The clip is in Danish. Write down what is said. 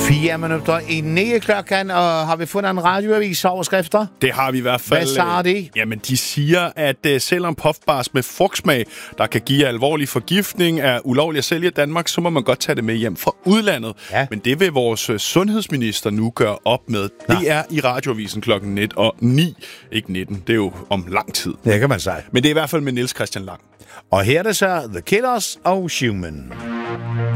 8:04 klokken, og har vi fundet en radioavis overskrifter? Det har vi i hvert fald. Hvad siger de? Jamen, de siger, at selvom puffbars med frugtsmag, der kan give alvorlig forgiftning, er ulovligt at sælge i Danmark, så må man godt tage det med hjem fra udlandet. Ja. Men det vil vores sundhedsminister nu gøre op med. Nå. Det er i radioavisen klokken 9 og 9. Ikke 19, det er jo om lang tid. Det kan man sige. Men det er i hvert fald med Niels Christian Lang. Og her er det så The Killers og Human.